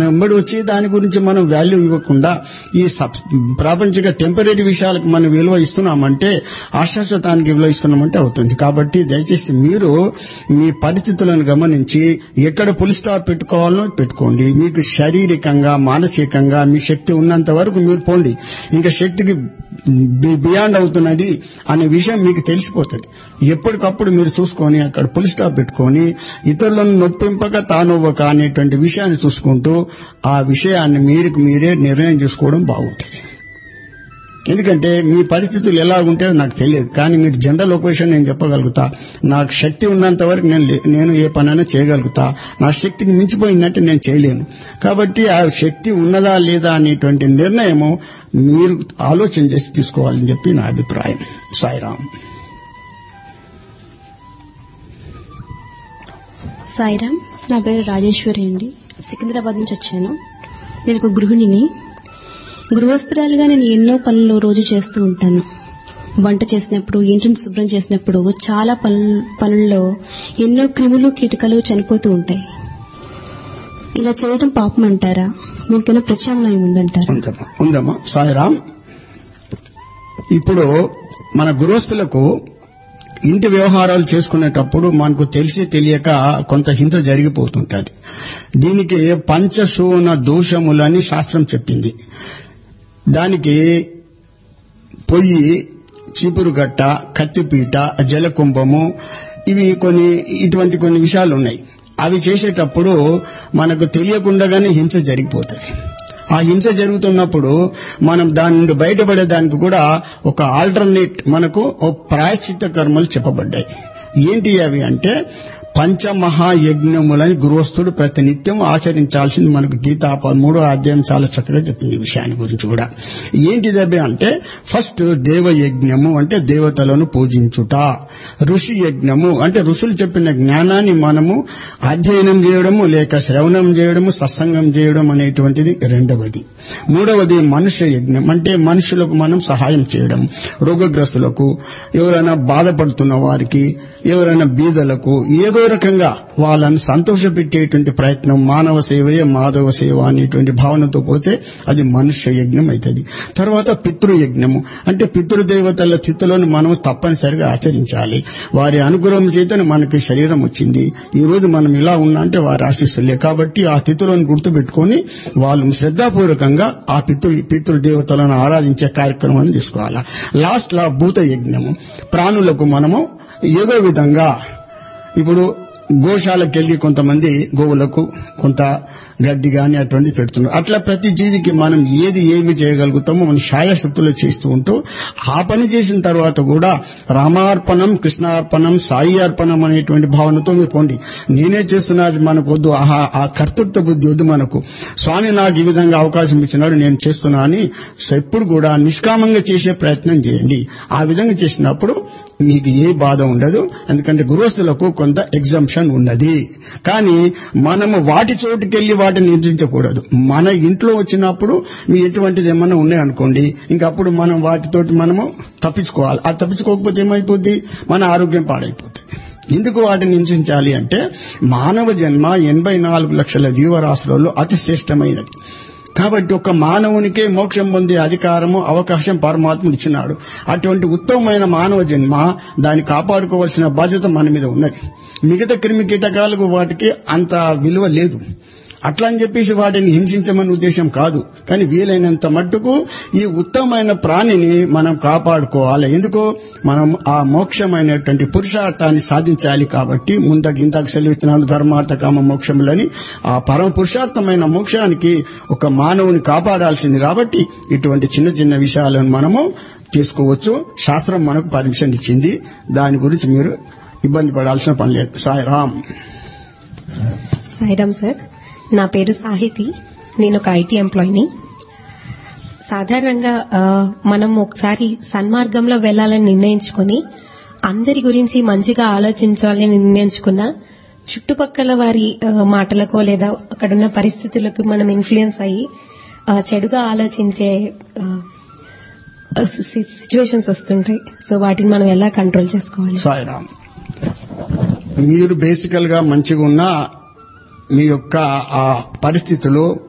వెంబడి వచ్చి దాని గురించి మనం వాల్యూ ఇవ్వకుండా ఈ ప్రాపంచిక టెంపరీ విషయాలకు మనం విలువ ఇస్తున్నామంటే అశాశ్వతానికి విలువ ఇస్తున్నామంటే అవుతుంది. కాబట్టి దయచేసి మీరు మీ పరిస్థితులను గమనించి ఎక్కడ ఫుల్ స్టాప్ పెట్టుకోవాలో పెట్టుకోండి. మీకు శారీరకంగా మానసికంగా మీ శక్తి ఉన్నంత వరకు మీరు పోండి. ఇంకా శక్తికి బియాండ్ అవుతున్నది అనే విషయం మీకు తెలిసిపోతుంది. ఎప్పటికప్పుడు మీరు చూసుకొని అక్కడ ఫుల్ స్టాప్ పెట్టుకొని ఇతరులను నొప్పింపక తానొవ్వక అనేటువంటి విషయాన్ని చూసుకుంటూ ఆ విషయాన్ని మీరే నిర్ణయం చేసుకోవడం బాగుంటుంది. ఎందుకంటే మీ పరిస్థితులు ఎలా ఉంటాయో నాకు తెలియదు, కానీ మీరు జనరల్ ఒపీనియన్ నేను చెప్పగలుగుతా. నాకు శక్తి ఉన్నంత వరకు నేను ఏ పనైనా చేయగలుగుతా. నా శక్తికి మించిపోయిందంటే నేను చేయలేను. కాబట్టి ఆ శక్తి ఉన్నదా లేదా అనేటువంటి నిర్ణయము మీరు ఆలోచన చేసి తీసుకోవాలని చెప్పి నా అభిప్రాయం. సాయిరామ్. సాయిరామ్. నా పేరు రాజేశ్వరి అండి. సికింద్రాబాద్ నుంచి వచ్చాను. నేను ఒక గృహిణిని. గృహస్థురాలుగా నేను ఎన్నో పనులు రోజు చేస్తూ ఉంటాను. వంట చేసినప్పుడు, ఇంటిని శుభ్రం చేసినప్పుడు చాలా పనుల్లో ఎన్నో క్రిములు కీటకాలు చనిపోతూ ఉంటాయి. ఇలా చేయడం పాపం అంటారా? మీకైనా ప్రత్యామ్నాయం ఉందంటారా? ఉందమ్మా. సాయిరామ్. ఇప్పుడు మన గృహస్థులకు ఇంటి వ్యవహారాలు చేసుకునేటప్పుడు మనకు తెలిసి తెలియక కొంత హింస జరిగిపోతుంటది. దీనికి పంచశూన దోషములని శాస్త్రం చెప్పింది. దానికి పొయ్యి, చీపురుగట్ట, కత్తిపీట, జలకుంభము, ఇటువంటి కొన్ని విషయాలు ఉన్నాయి. అవి చేసేటప్పుడు మనకు తెలియకుండానే హింస జరిగిపోతుంది. ఆ హింస జరుగుతున్నప్పుడు మనం దాని నుండి బయటపడేదానికి కూడా ఒక ఆల్టర్నేట్ మనకు ప్రాయశ్చిత్త కర్మలు చెప్పబడ్డాయి. ఏంటి అవి అంటే పంచమహాయజ్ఞములని గృహస్థుడు ప్రతినిత్యం ఆచరించాల్సింది మనకు గీతా 13వ అధ్యాయం చాలా చక్కగా చెప్పింది ఈ విషయాన్ని గురించి కూడా. ఏంటిది అంటే ఫస్ట్ దేవయజ్ఞము అంటే దేవతలను పూజించుట, ఋషి యజ్ఞము అంటే ఋషులు చెప్పిన జ్ఞానాన్ని మనము అధ్యయనం చేయడము లేక శ్రవణం చేయడము, సత్సంగం చేయడం అనేటువంటిది రెండవది. మూడవది మనుష్య యజ్ఞం అంటే మనుషులకు మనం సహాయం చేయడం, రోగగ్రస్తులకు, ఎవరైనా బాధపడుతున్న వారికి, ఎవరైనా బీదలకు ఏదో రకంగా వాళ్ళను సంతోషపెట్టేటువంటి ప్రయత్నం. మానవ సేవయే మాధవ సేవ అనేటువంటి భావనతో పోతే అది మనుష్య యజ్ఞం అవుతుంది. తర్వాత పితృయజ్ఞము అంటే పితృదేవతల తిథులను మనం తప్పనిసరిగా ఆచరించాలి. వారి అనుగ్రహం చేతనే మనకి శరీరం వచ్చింది. ఈ రోజు మనం ఇలా ఉన్నా అంటే వారి ఆశీస్సులే. కాబట్టి ఆ తిథులను గుర్తుపెట్టుకుని వాళ్ళు శ్రద్ధాపూర్వకంగా ఆ పితృదేవతలను ఆరాధించే కార్యక్రమాన్ని తీసుకోవాలి. లాస్ట్ లా భూత యజ్ఞము ప్రాణులకు మనము ఏదో విధంగా ఇప్పుడు గోశాలకు వెళ్లి కొంతమంది గోవులకు కొంత గడ్డి గాని అటువంటిది పెడుతున్నారు. అట్లా ప్రతి జీవికి మనం ఏమి చేయగలుగుతామో మన శాయశక్తులు చేస్తూ ఉంటూ ఆ పని చేసిన తర్వాత కూడా రామార్పణం, కృష్ణార్పణం, సాయి అర్పణం అనేటువంటి భావనతో మీరు పోండి. నేనే చేస్తున్నది మనకు వద్దు, ఆ కర్తృత్వ బుద్ధి వద్దు మనకు. స్వామి నాకు ఈ విధంగా అవకాశం ఇచ్చినాడు, నేను చేస్తున్నా అని ఎప్పుడు కూడా నిష్కామంగా చేసే ప్రయత్నం చేయండి. ఆ విధంగా చేసినప్పుడు మీకు ఏ బాధ ఉండదు. ఎందుకంటే గృహస్థులకు కొంత ఎగ్జంప్షన్ ఉన్నది. కానీ మనము వాటి చోటుకెళ్లి వాటిని నిర్జించకూడదు. మన ఇంట్లో వచ్చినప్పుడు మీ ఎటువంటిది ఏమన్నా ఉన్నాయనుకోండి, ఇంకప్పుడు మనం వాటితోటి మనము తప్పించుకోవాలి. అది తప్పించుకోకపోతే ఏమైపోద్ది? మన ఆరోగ్యం పాడైపోతుంది. ఎందుకు వాటిని హింసించాలి అంటే మానవ జన్మ 84 లక్షల జీవరాశులలో అతి శ్రేష్టమైనది. కాబట్టి ఒక మానవునికే మోక్షం పొందే అధికారము, అవకాశం పరమాత్ముడు ఇచ్చినాడు. అటువంటి ఉత్తమమైన మానవ జన్మ దాన్ని కాపాడుకోవాల్సిన బాధ్యత మన మీద ఉన్నది. మిగతా క్రిమి కీటకాలకు వాటికి అంత విలువ లేదు. అట్లా అని చెప్పేసి వాటిని హింసించమని ఉద్దేశం కాదు. కానీ వీలైనంత మట్టుకు ఈ ఉత్తమమైన ప్రాణిని మనం కాపాడుకోవాలి. ఎందుకు? మనం ఆ మోక్షమైనటువంటి పురుషార్థాన్ని సాధించాలి. కాబట్టి ఇంతకు సెలవిచ్చినాను ధర్మార్థ కామ మోక్షములని. ఆ పరమ పురుషార్థమైన మోక్షానికి ఒక మానవుని కాపాడాల్సింది. కాబట్టి ఇటువంటి చిన్న చిన్న విషయాలను మనము తీసుకోవచ్చు. శాస్త్రం మనకు పర్మిషన్ ఇచ్చింది. దాని గురించి మీరు ఇబ్బంది పడాల్సిన పని లేదు. సాయిరామ్. సాయిరామ్ సార్. నా పేరు సాహితి. నేను ఒక ఐటీ ఎంప్లాయీని. సాధారణంగా మనం ఒకసారి సన్మార్గంలో వెళ్లాలని నిర్ణయించుకుని అందరి గురించి మంచిగా ఆలోచించాలని నిర్ణయించుకున్న చుట్టుపక్కల వారి మాటలకో లేదా అక్కడున్న పరిస్థితులకు మనం ఇన్ఫ్లుయెన్స్ అయ్యి చెడుగా ఆలోచించే సిచ్యువేషన్స్ వస్తుంటాయి. సో వాటిని మనం ఎలా కంట్రోల్ చేసుకోవాలి? సాయిరామ్. మీరు బేసికల్ గా మంచిగా ఉన్న మీ యొక్క ఆ పరిస్థితులు